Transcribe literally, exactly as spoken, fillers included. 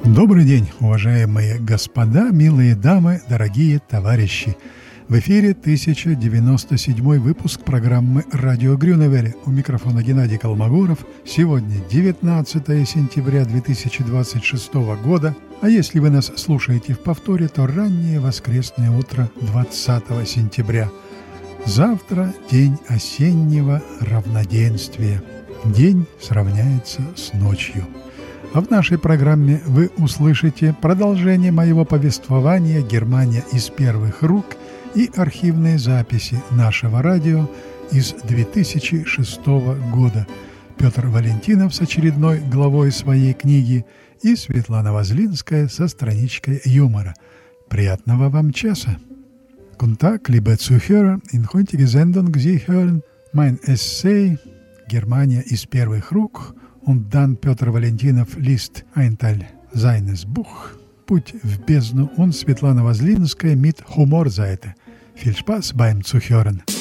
Добрый день, уважаемые господа, милые дамы, дорогие товарищи. В эфире тысяча девяносто седьмой выпуск программы «Радио Грюневере». У микрофона Геннадий Колмогоров. Сегодня девятнадцатое сентября две тысячи двадцать шестого года. А если вы нас слушаете в повторе, то раннее воскресное утро двадцатого сентября. Завтра день осеннего равноденствия. День сравняется с ночью. А в нашей программе вы услышите продолжение моего повествования «Германия из первых рук» и архивные записи нашего радио из две тысячи шестого года. Петр Валентинов с очередной главой своей книги и Светлана Возлинская со страничкой юмора. Приятного вам часа! Guten Tag, liebe Zuhörer, in heutiger Sendung Sie hören mein Essay «Германия из первых рук» und dann Петр Валентинов liest ein Teil seines Buch «Путь в бездну» und Светлана Возлинская mit Humorseite. Viel Spaß beim Zuhören!